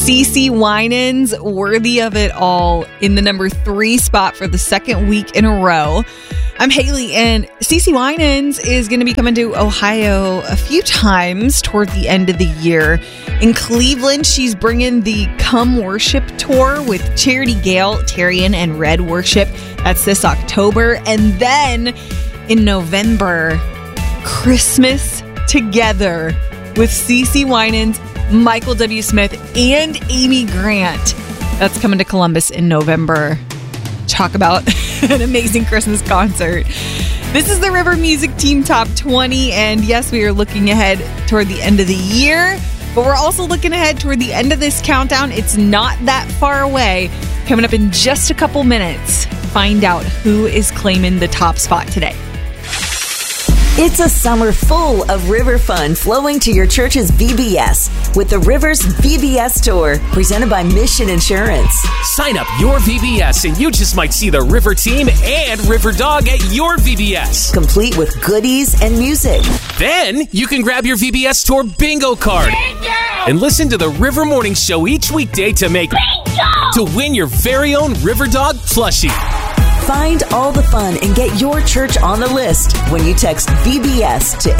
CeCe Winans, Worthy of It All, in the number 3 spot for the second week in a row. I'm Haley, and CeCe Winans is going to be coming to Ohio a few times toward the end of the year. In Cleveland, she's bringing the Come Worship Tour with Charity Gale, Tarian, and Red Worship. That's this October. And then in November, Christmas Together with CeCe Winans, Michael W. Smith, and Amy Grant. That's coming to Columbus in November. Talk about an amazing Christmas concert. This is the River Music Team Top 20, and yes, we are looking ahead toward the end of the year, but we're also looking ahead toward the end of this countdown. It's not that far away. Coming up in just a couple minutes, find out who is claiming the top spot today. It's a summer full of river fun flowing to your church's VBS with the Rivers VBS Tour, presented by Mission Insurance. Sign up your VBS and you just might see the River Team and River Dog at your VBS. Complete with goodies and music. Then you can grab your VBS Tour bingo card and listen to the River Morning Show each weekday to win your very own River Dog plushie. Find all the fun and get your church on the list when you text VBS to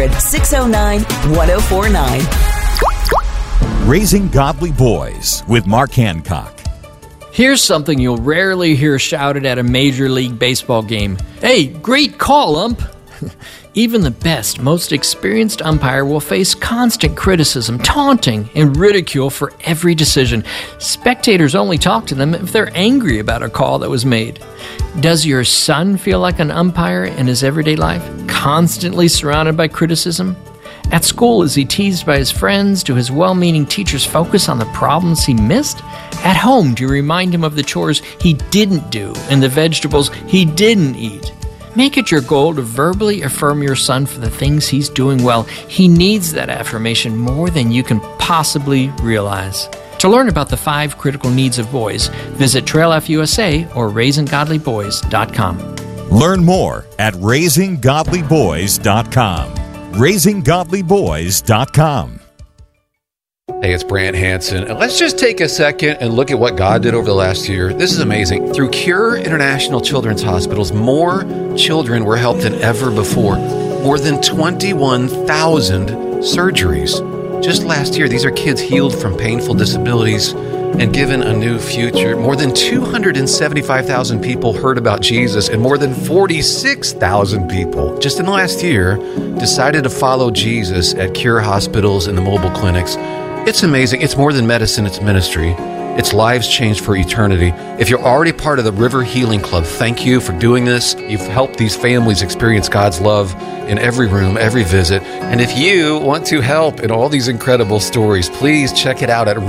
800-609-1049. Raising Godly Boys with Mark Hancock. Here's something you'll rarely hear shouted at a Major League Baseball game. Hey, great call, ump! Even the best, most experienced umpire will face constant criticism, taunting, and ridicule for every decision. Spectators only talk to them if they're angry about a call that was made. Does your son feel like an umpire in his everyday life, constantly surrounded by criticism? At school, is he teased by his friends? Do his well-meaning teachers focus on the problems he missed? At home, do you remind him of the chores he didn't do and the vegetables he didn't eat? Make it your goal to verbally affirm your son for the things he's doing well. He needs that affirmation more than you can possibly realize. To learn about the 5 critical needs of boys, visit Trail FUSA or RaisingGodlyBoys.com. Learn more at RaisingGodlyBoys.com. RaisingGodlyBoys.com. Hey, it's Brant Hansen. And let's just take a second and look at what God did over the last year. This is amazing. Through Cure International Children's Hospitals, more children were helped than ever before. More than 21,000 surgeries. Just last year, these are kids healed from painful disabilities and given a new future. More than 275,000 people heard about Jesus, and more than 46,000 people just in the last year decided to follow Jesus at Cure hospitals and the mobile clinics. It's amazing. It's more than medicine, it's ministry. It's lives changed for eternity. If you're already part of the River Healing Club, thank you for doing this. You've helped these families experience God's love in every room, every visit. And if you want to help in all these incredible stories, please check it out at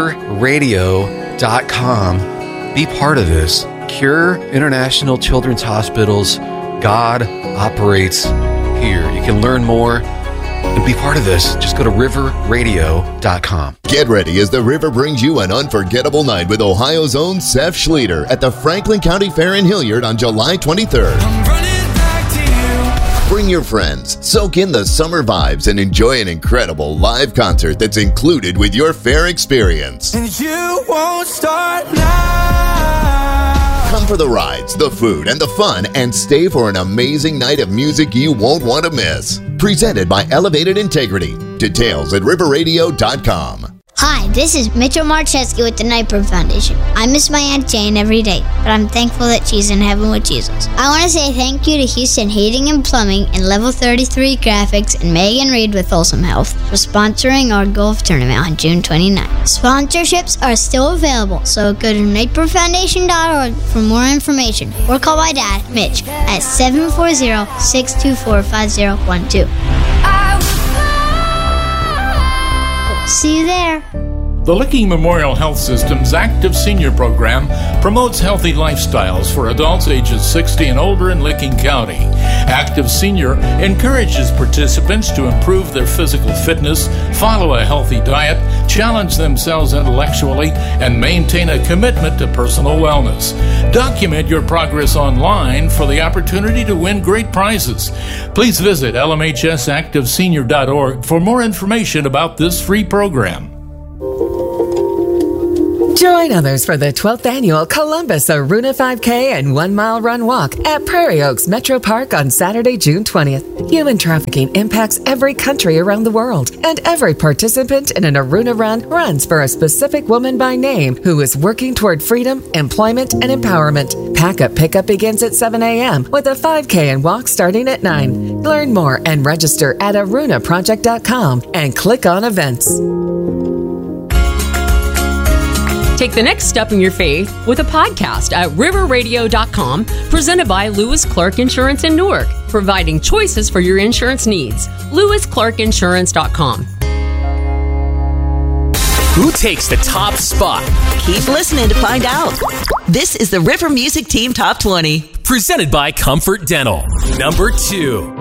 riverradio.com. Be part of this. Cure International Children's Hospitals. God operates here. You can learn more and be part of this. Just go to riverradio.com. Get ready as the River brings you an unforgettable night with Ohio's own Seth Schlueter at the Franklin County Fair in Hilliard on July 23rd. Bring your friends, soak in the summer vibes, and enjoy an incredible live concert that's included with your fair experience. And you won't start now. Come for the rides, the food, and the fun, and stay for an amazing night of music you won't want to miss. Presented by Elevated Integrity. Details at riverradio.com. Hi, this is Mitchell Marcheski with the Knightbird Foundation. I miss my Aunt Jane every day, but I'm thankful that she's in heaven with Jesus. I want to say thank you to Houston Heating and Plumbing and Level 33 Graphics and Megan Reed with Wholesome Health for sponsoring our golf tournament on June 29th. Sponsorships are still available, so go to knightbirdfoundation.org for more information or call my dad, Mitch, at 740-624-5012. See you there. The Licking Memorial Health System's Active Senior Program promotes healthy lifestyles for adults ages 60 and older in Licking County. Active Senior encourages participants to improve their physical fitness, follow a healthy diet, challenge themselves intellectually, and maintain a commitment to personal wellness. Document your progress online for the opportunity to win great prizes. Please visit lmhsactivesenior.org for more information about this free program. Join others for the 12th annual Columbus Aruna 5K and 1 mile run walk at Prairie Oaks Metro Park on Saturday, June 20th. Human trafficking impacts every country around the world, and every participant in an Aruna run runs for a specific woman by name who is working toward freedom, employment, and empowerment. Pack-up pickup begins at 7 a.m. with a 5K and walk starting at 9. Learn more and register at arunaproject.com and click on events. Take the next step in your faith with a podcast at riverradio.com, presented by Lewis Clark Insurance in Newark, providing choices for your insurance needs. LewisClarkInsurance.com. Who takes the top spot? Keep listening to find out. This is the River Music Team Top 20. Presented by Comfort Dental. Number 2.